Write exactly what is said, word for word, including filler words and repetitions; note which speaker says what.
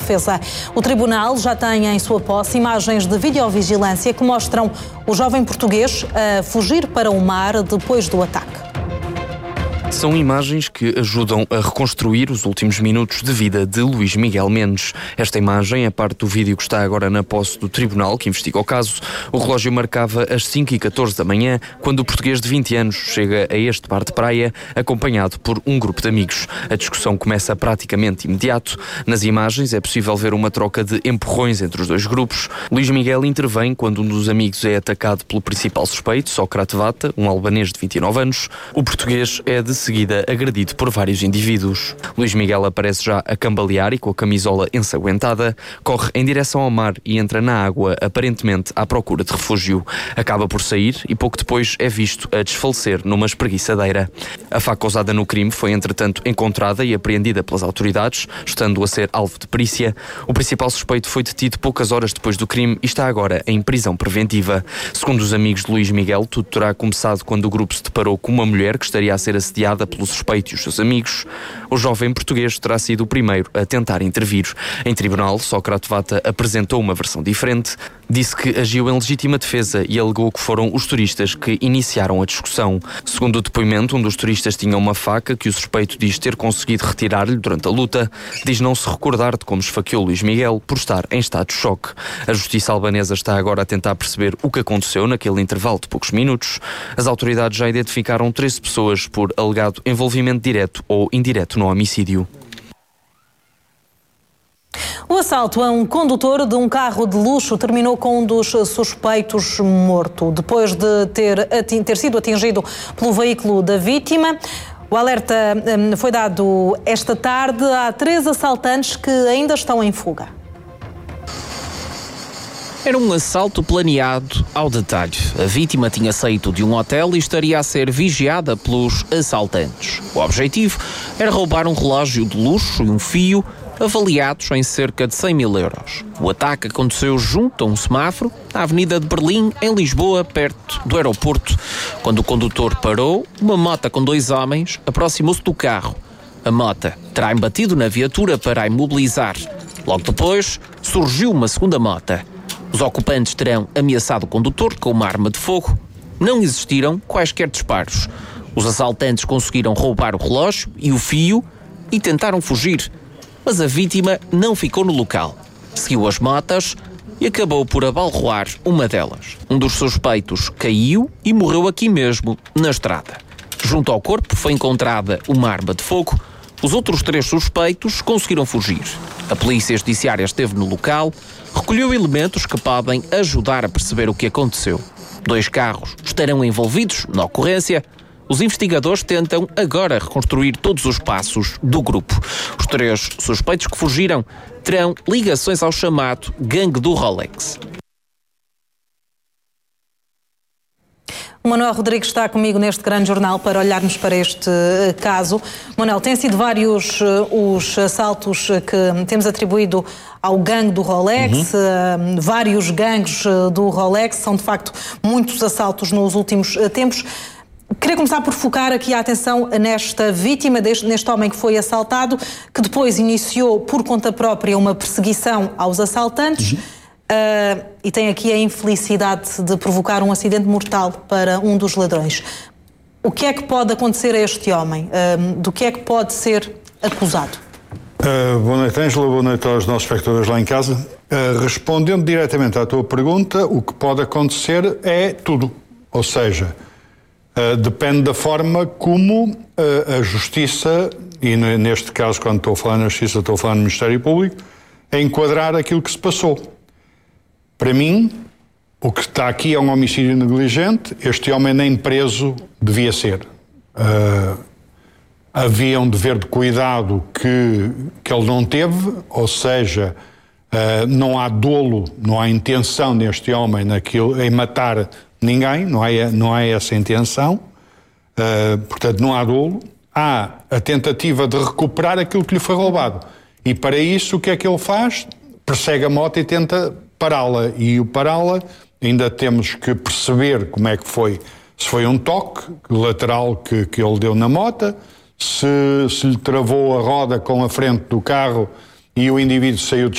Speaker 1: defesa. O tribunal já tem em sua posse imagens de videovigilância que mostram o jovem português a fugir para o mar depois do ataque.
Speaker 2: São imagens que ajudam a reconstruir os últimos minutos de vida de Luís Miguel Mendes. Esta imagem é parte do vídeo que está agora na posse do tribunal que investiga o caso. O relógio marcava as cinco e catorze da manhã, quando o português de vinte anos chega a este bar de praia, acompanhado por um grupo de amigos. A discussão começa praticamente imediato. Nas imagens é possível ver uma troca de empurrões entre os dois grupos. Luís Miguel intervém quando um dos amigos é atacado pelo principal suspeito, Sócrates Vata, um albanês de vinte e nove anos. O português é de seguida agredido por vários indivíduos. Luís Miguel aparece já a cambalear e com a camisola ensanguentada, corre em direção ao mar e entra na água, aparentemente à procura de refúgio. Acaba por sair e pouco depois é visto a desfalecer numa espreguiçadeira. A faca usada no crime foi entretanto encontrada e apreendida pelas autoridades, estando a ser alvo de perícia. O principal suspeito foi detido poucas horas depois do crime e está agora em prisão preventiva. Segundo os amigos de Luís Miguel, tudo terá começado quando o grupo se deparou com uma mulher que estaria a ser assediada pelo suspeito e os seus amigos. O jovem português terá sido o primeiro a tentar intervir. Em tribunal, Sócrates Vata apresentou uma versão diferente. Disse que agiu em legítima defesa e alegou que foram os turistas que iniciaram a discussão. Segundo o depoimento, um dos turistas tinha uma faca que o suspeito diz ter conseguido retirar-lhe durante a luta. Diz não se recordar de como esfaqueou Luís Miguel por estar em estado de choque. A justiça albanesa está agora a tentar perceber o que aconteceu naquele intervalo de poucos minutos. As autoridades já identificaram treze pessoas por alegado envolvimento direto ou indireto no homicídio.
Speaker 1: O assalto a um condutor de um carro de luxo terminou com um dos suspeitos morto. Depois de ter, ter sido atingido pelo veículo da vítima, o alerta um, foi dado esta tarde. Há três assaltantes que ainda estão em fuga.
Speaker 3: Era um assalto planeado ao detalhe. A vítima tinha saído de um hotel e estaria a ser vigiada pelos assaltantes. O objetivo era roubar um relógio de luxo e um fio avaliados em cerca de cem mil euros. O ataque aconteceu junto a um semáforo, na Avenida de Berlim, em Lisboa, perto do aeroporto. Quando o condutor parou, uma moto com dois homens aproximou-se do carro. A moto terá embatido na viatura para a imobilizar. Logo depois, surgiu uma segunda moto. Os ocupantes terão ameaçado o condutor com uma arma de fogo. Não existiram quaisquer disparos. Os assaltantes conseguiram roubar o relógio e o fio e tentaram fugir. Mas a vítima não ficou no local. Seguiu as motas e acabou por abalroar uma delas. Um dos suspeitos caiu e morreu aqui mesmo, na estrada. Junto ao corpo foi encontrada uma arma de fogo. Os outros três suspeitos conseguiram fugir. A polícia judiciária esteve no local, recolheu elementos que podem ajudar a perceber o que aconteceu. Dois carros estarão envolvidos na ocorrência. Os investigadores tentam agora reconstruir todos os passos do grupo. Os três suspeitos que fugiram terão ligações ao chamado Gangue do Rolex.
Speaker 1: O Manuel Rodrigues está comigo neste grande jornal para olharmos para este caso. Manuel, têm sido vários os assaltos que temos atribuído ao gangue do Rolex, uhum. vários gangues do Rolex, são de facto muitos assaltos nos últimos tempos. Queria começar por focar aqui a atenção nesta vítima, deste, neste homem que foi assaltado, que depois iniciou por conta própria uma perseguição aos assaltantes. Uhum. Uh, e tem aqui a infelicidade de provocar um acidente mortal para um dos ladrões. O que é que pode acontecer a este homem? Uh, do que é que pode ser acusado?
Speaker 4: Uh, boa noite, Ângela. Boa noite aos nossos espectadores lá em casa. Uh, respondendo diretamente à tua pergunta, o que pode acontecer é tudo. Ou seja, uh, depende da forma como uh, a Justiça, e neste caso, quando estou a falar na Justiça, estou a falar no Ministério Público, a enquadrar aquilo que se passou. Para mim, o que está aqui é um homicídio negligente. Este homem nem preso devia ser. Uh, havia um dever de cuidado que, que ele não teve, ou seja, uh, não há dolo, não há intenção deste homem naquilo, em matar ninguém, não há, não há essa intenção. Uh, portanto, não há dolo. Há a tentativa de recuperar aquilo que lhe foi roubado. E para isso, o que é que ele faz? Persegue a moto e tenta pará-la, e o pará-la ainda temos que perceber como é que foi, se foi um toque lateral que, que ele deu na moto, se, se lhe travou a roda com a frente do carro e o indivíduo saiu de